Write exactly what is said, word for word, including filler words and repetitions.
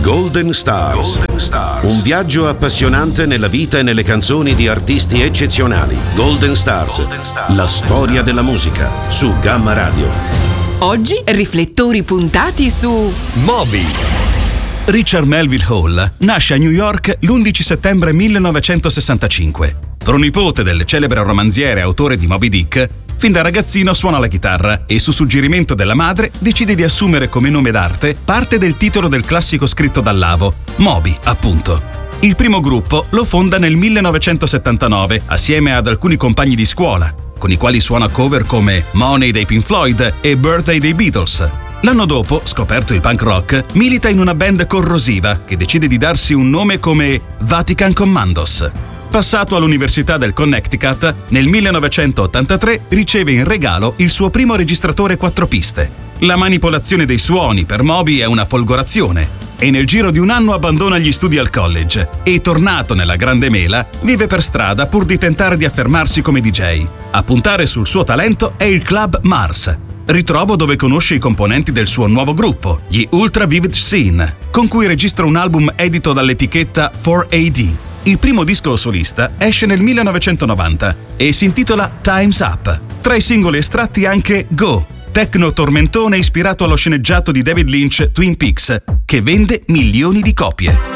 Golden Stars. Golden Stars. Un viaggio appassionante nella vita e nelle canzoni di artisti eccezionali. Golden Stars. Golden Stars. La storia della musica su Gamma Radio. Oggi riflettori puntati su Moby. Richard Melville Hall nasce a New York l'undici settembre millenovecentosessantacinque. Pronipote del celebre romanziere e autore di Moby Dick, fin da ragazzino suona la chitarra e su suggerimento della madre decide di assumere come nome d'arte parte del titolo del classico scritto da Lavo, Moby, appunto. Il primo gruppo lo fonda nel millenovecentosettantanove assieme ad alcuni compagni di scuola, con i quali suona cover come Money dei Pink Floyd e Birthday dei Beatles. L'anno dopo, scoperto il punk rock, milita in una band corrosiva che decide di darsi un nome come Vatican Commandos. Passato all'Università del Connecticut, nel millenovecentottantatré riceve in regalo il suo primo registratore quattro piste. La manipolazione dei suoni per Moby è una folgorazione e nel giro di un anno abbandona gli studi al college e, tornato nella Grande Mela, vive per strada pur di tentare di affermarsi come D J. A puntare sul suo talento è il club Mars, ritrovo dove conosce i componenti del suo nuovo gruppo, gli Ultra Vivid Scene, con cui registra un album edito dall'etichetta quattro A D. Il primo disco solista esce nel millenovecentonovanta e si intitola Time's Up. Tra i singoli estratti anche Go, techno tormentone ispirato allo sceneggiato di David Lynch Twin Peaks, che vende milioni di copie.